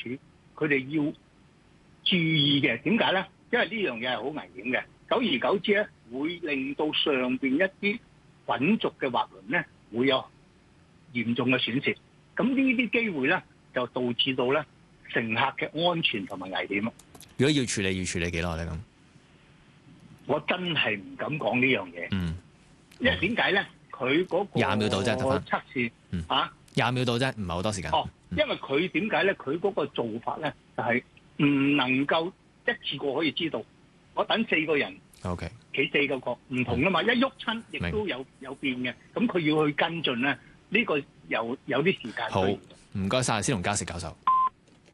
始，佢哋要注意嘅。點解咧？因為呢樣嘢係好危險嘅。久而久之咧，會令到上邊一啲滾軸嘅滑輪咧會有嚴重嘅損蝕。咁呢啲機會咧就導致到咧乘客嘅安全同埋危險。 如果要處理幾耐咧咁？ 我真係唔敢講呢樣嘢。因為點解咧？佢嗰個 20秒到啫，得返測試 20秒到啫，唔係好多時間。 因為佢點解咧？佢嗰個做法咧就係唔能夠一次過可以知道。我等4個人 ，OK， 企4個角唔同噶嘛，一喐親亦都有變嘅。咁佢要去跟進咧，呢個有啲時間。 好，唔該晒，施龍嘉碩教授。